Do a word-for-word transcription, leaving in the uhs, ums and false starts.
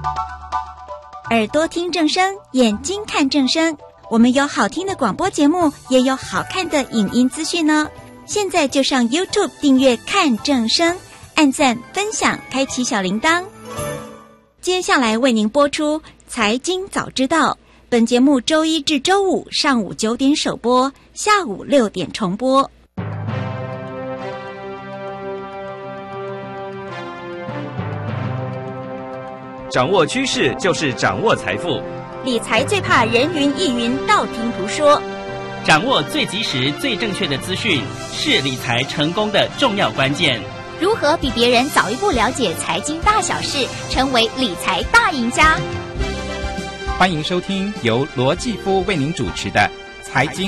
耳朵听正声，眼睛看正声。我们有好听的广播节目，也有好看的影音资讯呢。现在就上 YouTube 订阅看正声，按赞分享，开启小铃铛。接下来为您播出财经早知道，本节目周一至周五上午九点首播，下午六点重播。 掌握趋势就是掌握财富， 理财最怕人云亦云，道听途说。 掌握最及时、最正确的资讯，是理财成功的重要关键。 如何比别人早一步了解财经大小事，成为理财大赢家？ 欢迎收听由罗继夫为您主持的《财经